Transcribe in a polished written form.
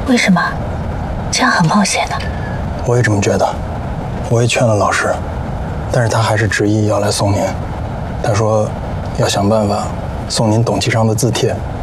为什么？这样很冒险的。 我也这么觉得，我也劝了老师，但是他还是执意要来送您。他说要想办法送您董其昌的字帖。